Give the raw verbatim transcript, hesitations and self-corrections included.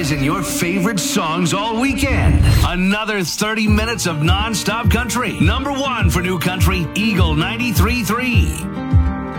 analyzing your favorite songs all weekend. Another thirty minutes of non-stop country. Number one for new country, Eagle ninety-three point three.